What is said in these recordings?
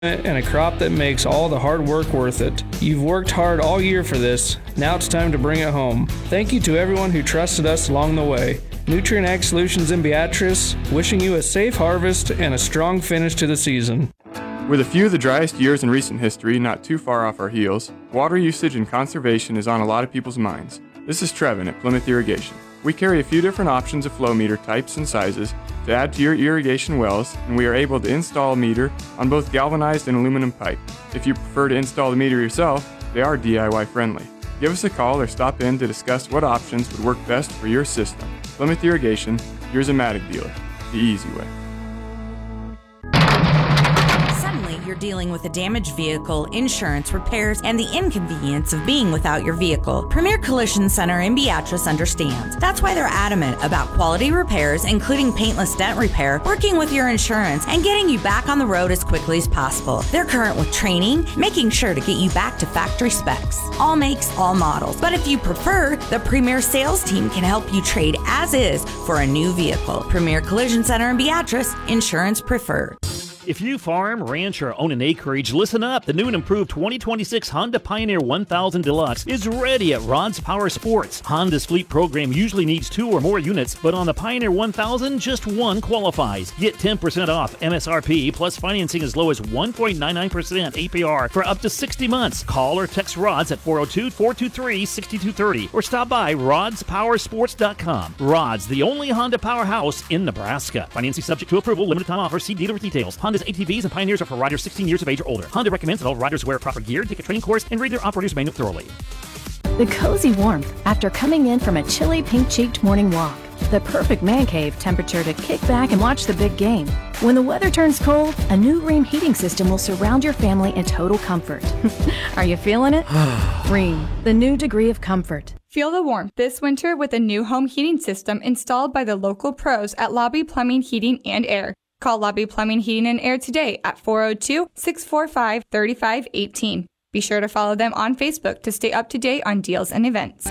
and a crop that makes all the hard work worth it. You've worked hard all year for this. Now it's time to bring it home. Thank you to everyone who trusted us along the way. Nutrien Ag Solutions in Beatrice, wishing you a safe harvest and a strong finish to the season. With a few of the driest years in recent history not too far off our heels, water usage and conservation is on a lot of people's minds. This is Trevin at Plymouth Irrigation. We carry a few different options of flow meter types and sizes to add to your irrigation wells, and we are able to install a meter on both galvanized and aluminum pipe. If you prefer to install the meter yourself, they are DIY friendly. Give us a call or stop in to discuss what options would work best for your system. Plymouth Irrigation, your Zematic dealer, the easy way. You're dealing with a damaged vehicle, insurance, repairs, and the inconvenience of being without your vehicle. Premier Collision Center in Beatrice understands. That's why they're adamant about quality repairs, including paintless dent repair, working with your insurance, and getting you back on the road as quickly as possible. They're current with training, making sure to get you back to factory specs. All makes, all models. But if you prefer, the Premier sales team can help you trade as is for a new vehicle. Premier Collision Center in Beatrice, insurance preferred. If you farm, ranch, or own an acreage, listen up. The new and improved 2026 Honda Pioneer 1000 Deluxe is ready at Rod's Power Sports. Honda's fleet program usually needs 2 or more units, but on the Pioneer 1000, just 1 qualifies. Get 10% off MSRP plus financing as low as 1.99% APR for up to 60 months. Call or text Rods at 402-423-6230 or stop by rodspowersports.com. Rods, the only Honda powerhouse in Nebraska. Financing subject to approval, limited time offer. See dealer for details. Honda's ATVs and Pioneers are for riders 16 years of age or older. Honda recommends that all riders wear proper gear, take a training course, and read their operator's manual thoroughly. The cozy warmth after coming in from a chilly pink-cheeked morning walk. The perfect man cave temperature to kick back and watch the big game. When the weather turns cold, a new Rheem heating system will surround your family in total comfort. Are you feeling it? Rheem, the new degree of comfort. Feel the warmth this winter with a new home heating system installed by the local pros at Lobby Plumbing, Heating, and Air. Call Lobby Plumbing, Heating, and Air today at 402-645-3518. Be sure to follow them on Facebook to stay up to date on deals and events.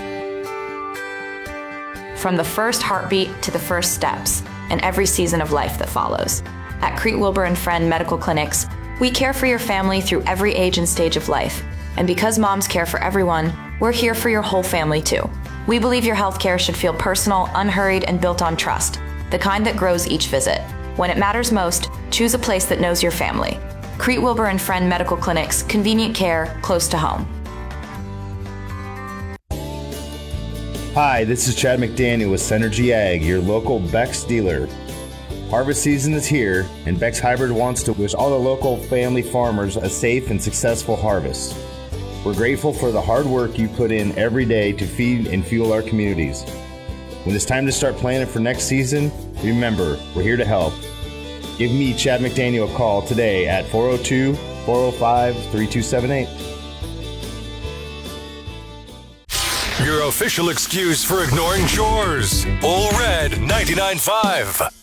From the first heartbeat to the first steps, and every season of life that follows. At Crete Wilbur & Friend Medical Clinics, we care for your family through every age and stage of life. And because moms care for everyone, we're here for your whole family too. We believe your health care should feel personal, unhurried, and built on trust, the kind that grows each visit. When it matters most, choose a place that knows your family. Crete Wilbur & Friend Medical Clinics, convenient care, close to home. Hi, this is Chad McDaniel with Synergy Ag, your local Beck's dealer. Harvest season is here, and Beck's Hybrid wants to wish all the local family farmers a safe and successful harvest. We're grateful for the hard work you put in every day to feed and fuel our communities. When it's time to start planning for next season, remember, we're here to help. Give me, Chad McDaniel, a call today at 402-405-3278. Your official excuse for ignoring chores. Ole Red 99.5.